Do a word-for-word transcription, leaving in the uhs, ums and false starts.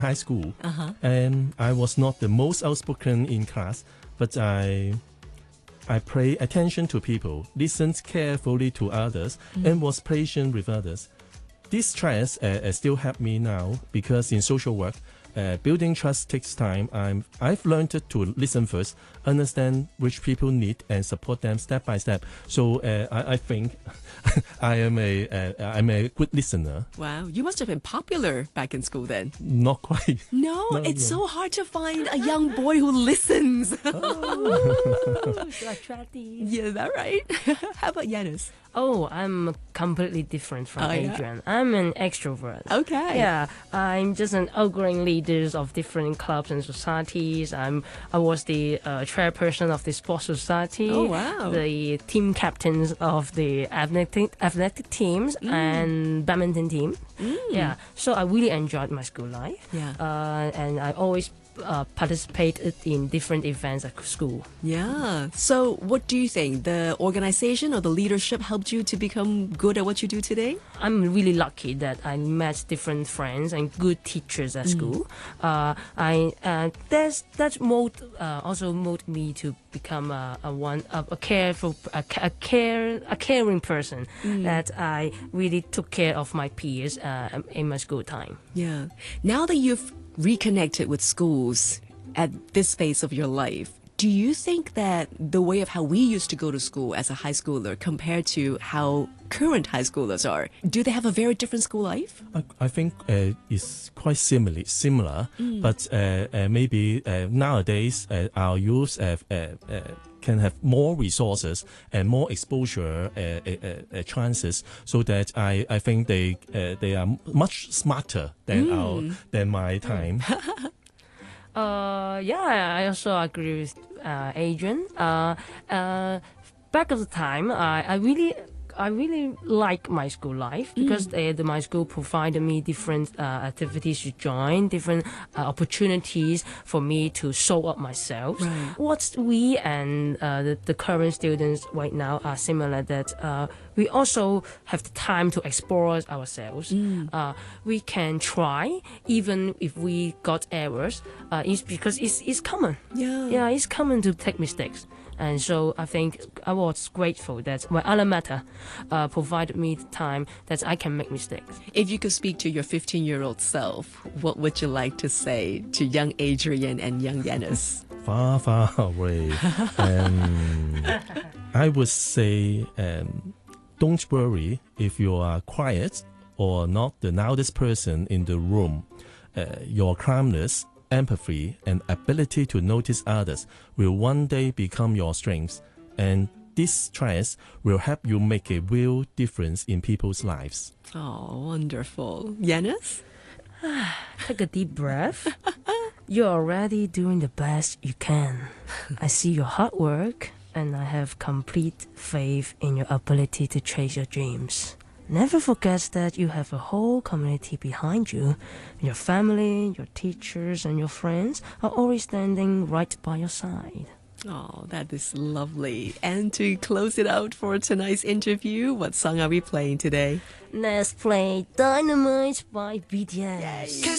high school, Uh-huh. and I was not the most outspoken in class, but I I pay attention to people, listened carefully to others, and was patient with others. This trust uh, uh, still help me now because in social work, uh, building trust takes time. I'm, I've learned to listen first, understand which people need, and support them step by step. So uh, I, I think I am a uh, I'm a good listener. Wow, you must have been popular back in school then. Not quite. No, No, it's no. so hard to find a young boy who listens. Attractive. Yeah, is that right? How about Yanis? Oh, I'm completely different from Oh, yeah? Adrian. I'm an extrovert. Okay. Yeah, I'm just an outgoing leader of different clubs and societies. I'm I was the uh, chairperson of the sports society. Oh, wow. The team captains of the athletic athletic teams and badminton team. Yeah, so I really enjoyed my school life. Yeah. Uh, and I always uh, participated in different events at school. Yeah. So what do you think? The organization or the leadership helped you to become good at what you do today? I'm really lucky that I met different friends and good teachers at school. Uh, I uh, that's that mold uh, also molded me to become a, a one a, a careful a, ca- a care a caring person. That I really took care of my peers uh, in my school time. Yeah. Now that you've reconnected with schools at this phase of your life, do you think that the way of how we used to go to school as a high schooler compared to how current high schoolers are, do they have a very different school life? I, I think uh, it's quite similar, similar, but uh, uh, maybe uh, nowadays uh, our youth uh, uh, uh, can have more resources and more exposure uh, uh, uh, chances, so that I, I think they uh, they are much smarter than our than my time. Uh, yeah, I also agree with uh, Adrian. Uh, uh, back of the time, I, I really. I really like my school life because they, the, my school provided me different uh, activities to join, different uh, opportunities for me to show up myself. Right. What we and uh, the, the current students right now are similar, that uh, we also have the time to explore ourselves. Uh, we can try even if we got errors. Uh, it's because it's, it's common. Yeah. Yeah, it's common to take mistakes. And so I think I was grateful that my alma mater uh, provided me the time that I can make mistakes. If you could speak to your fifteen-year-old self, what would you like to say to young Adrian and young Yanis? Far, far away. um, I would say, um, don't worry if you are quiet or not the loudest person in the room. Uh, your calmness, empathy, and ability to notice others will one day become your strengths, and this trust will help you make a real difference in people's lives. Oh, wonderful. Yanis? Take a deep breath. You're already doing the best you can. I see your hard work, and I have complete faith in your ability to chase your dreams. Never forget that you have a whole community behind you. Your family, your teachers, and your friends are always standing right by your side. Oh, that is lovely. And to close it out for tonight's interview, what song are we playing today? Let's play Dynamite by B T S. Cause